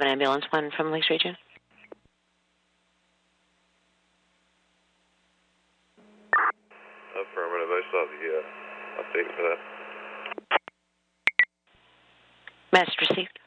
have an ambulance one from Lakes Region? Affirmative. I saw the update for that. Message received.